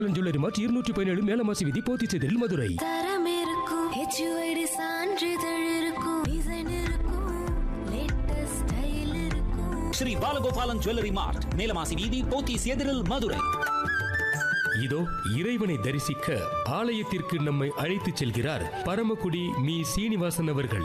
Jewellery மார்ட் 217 மேலமாசி வீதி போத்திச்சேரியில் மதுரை. தரம் இருக்கும், HUID சான்றிதழ் இருக்கும், டிசைன் இருக்கும், லேட்டஸ்ட் ஸ்டைல் இருக்கும். ஸ்ரீ பாலகோபாலன் ஜுவல்லரி மார்ட், மேலமாசி வீதி, போத்திச்சேரியில் மதுரை. இதோ இறைவனை தரிசிக்க ஆலயத்திற்கு நம்மை அழைத்துச் செல்கிறார் பரமக்குடி மீ சீனிவாசன் அவர்கள்.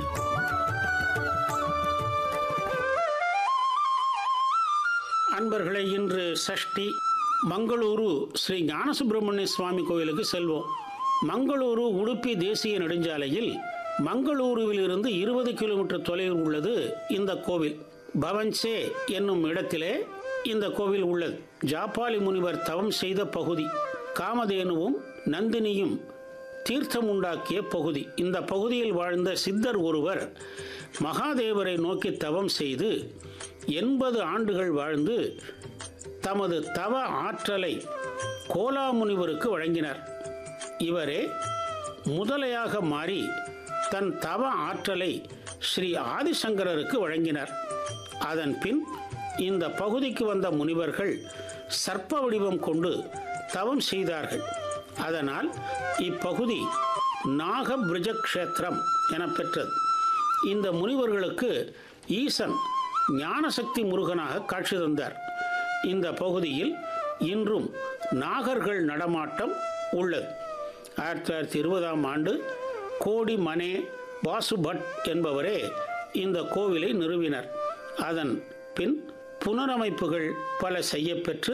அன்பர்களே, இன்று சஷ்டி. மங்களூரு ஸ்ரீ ஞானசுப்பிரமணிய சுவாமி கோயிலுக்கு செல்வோம். மங்களூரு உடுப்பி தேசிய நெடுஞ்சாலையில் மங்களூருவிலிருந்து 20 கிலோமீட்டர் தொலைவில் உள்ளது இந்த கோவில். பவன்சே என்னும் இடத்திலே இந்த கோவில் உள்ளது. ஜாபாலி முனிவர் தவம் செய்த பகுதி. காமதேனுவும் நந்தினியும் தீர்த்தம் உண்டாக்கிய பகுதி. இந்த பகுதியில் வாழ்ந்த சித்தர் ஒருவர் மகாதேவரை நோக்கி தவம் செய்து 80 ஆண்டுகள் வாழ்ந்து தமது தவ ஆற்றலை கோலா முனிவருக்கு வழங்கினார். இவரே முதலையாக மாறி தன் தவ ஆற்றலை ஸ்ரீ ஆதிசங்கரருக்கு வழங்கினார். அதன் பின் இந்த பகுதிக்கு வந்த முனிவர்கள் சர்ப்ப வடிவம் கொண்டு தவம் செய்தார்கள். அதனால் இப்பகுதி நாகபிருஜக்ஷேத்திரம் என பெற்றது. இந்த முனிவர்களுக்கு ஈசன் ஞானசக்தி முருகனாக காட்சி தந்தார். இந்த பகுதியில் இன்றும் நாகர்கள் நடமாட்டம் உள்ளது. 1920ஆம் ஆண்டு கோடி மனே வாசுபட் என்பவரே இந்த கோவிலை நிறுவினர். அதன் பின் புனரமைப்புகள் பல செய்யப்பெற்று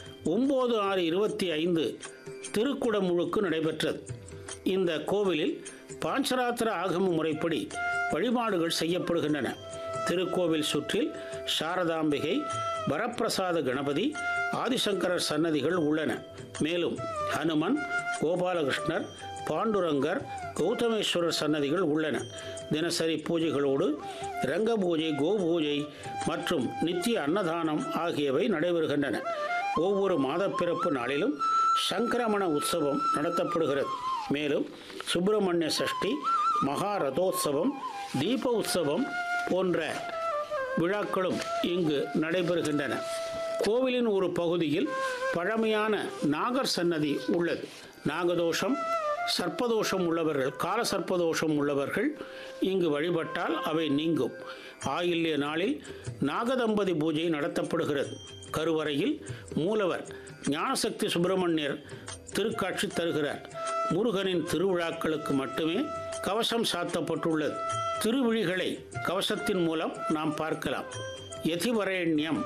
9/6/25 திருக்குடமுழுக்கு நடைபெற்றது. இந்த கோவிலில் பாஞ்சராத்திர ஆகம முறைப்படி வழிபாடுகள் செய்யப்படுகின்றன. திருக்கோவில் சுற்றில் சாரதாம்பிகை, வரப்பிரசாத கணபதி, ஆதிசங்கரர் சன்னதிகள் உள்ளன. மேலும் ஹனுமன், கோபாலகிருஷ்ணர், பாண்டுரங்கர், கௌதமேஸ்வரர் சன்னதிகள் உள்ளன. தினசரி பூஜைகளோடு ரங்க பூஜை, கோபூஜை மற்றும் நித்திய அன்னதானம் ஆகியவை நடைபெறுகின்றன. ஒவ்வொரு மாதப்பிறப்பு நாளிலும் சங்கிரமண உற்சவம் நடத்தப்படுகிறது. மேலும் சுப்பிரமணிய சஷ்டி, மகா ரதோத்சவம், தீப உற்சவம் போன்ற விழாக்களும் இங்கு நடைபெறுகின்றன. கோவிலின் ஒரு பகுதியில் பழமையான நாகர் சன்னதி உள்ளது. நாகதோஷம், சர்ப்பதோஷம் உள்ளவர்கள், கால சர்ப்பதோஷம் உள்ளவர்கள் இங்கு வழிபட்டால் அவை நீங்கும். ஆயில்ய நாளில் நாகதம்பதி பூஜை நடத்தப்படுகிறது. கருவறையில் மூலவர் ஞானசக்தி சுப்பிரமணியர் திருக்காட்சி தருகிறார். முருகனின் திருவிழாக்களுக்கு மட்டுமே கவசம் சாத்தப்பட்டுள்ளது. திருவிழிகளை கவசத்தின் மூலம் நாம் பார்க்கலாம். யதிவரேண்யம்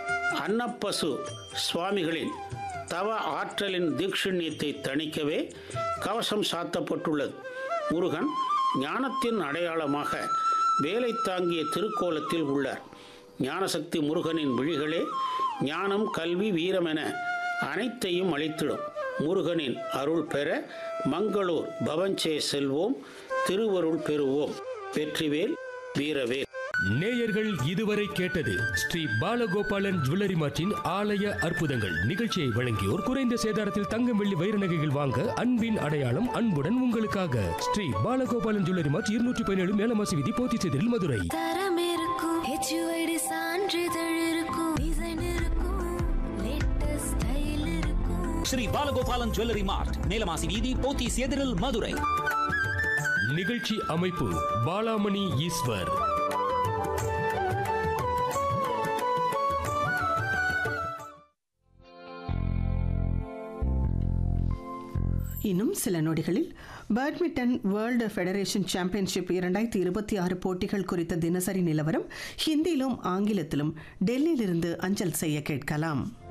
அன்னப்பசு சுவாமிகளின் தவ ஆற்றலின் தீட்சண்யத்தை தணிக்கவே கவசம் சாத்தப்பட்டுள்ளது. முருகன் ஞானத்தின் அடையாளமாக வேலை தாங்கிய திருக்கோலத்தில் உள்ளார். ஞானசக்தி முருகனின் விழிகளே ஞானம், கல்வி, வீரம் என அனைத்தையும் அளித்திடும். முருகனின் அருள் பெற மங்களூர் பவன்சே செல்வோம், திருவருள் பெறுவோம். வெற்றிவேல், வீரவேல். நேயர்கள் இதுவரை கேட்டது ஸ்ரீ பாலகோபாலன் ஜுவல்லரி மார்ட்டின் ஆலய அற்புதங்கள். நிகழ்ச்சியை வழங்கியோர் குறைந்த சேதாரத்தில் தங்கம், வெள்ளி, வைர நகைகள் வாங்க அன்பின் அடையாளம் அன்புடன் உங்களுக்காக ஸ்ரீ பாலகோபாலன் ஜுவல்லரி மார்ட் 217 மேலமாசி வீதி, போத்திச்சேரியில் மதுரை. தரம் இருக்கும், HUID சான்றிதழ் இருக்கும், டிசைன் இருக்கும், லேட்டஸ்ட் ஸ்டைல் இருக்கும். ஸ்ரீ பாலகோபாலன் ஜுவல்லரி மார்ட், மேலமாசி வீதி, போத்திச்சேரியில் மதுரை. நிகழ்ச்சி அமைப்பு பாலாமணி ஈஸ்வர். இன்னும் சில நொடிகளில் பேட்மிண்டன் வேர்ல்டு ஃபெடரேஷன் சாம்பியன்ஷிப் 2026 போட்டிகள் குறித்த தினசரி நிலவரம் ஹிந்தியிலும் ஆங்கிலத்திலும் டெல்லியிலிருந்து அஞ்சல் செய்ய கேட்கலாம்.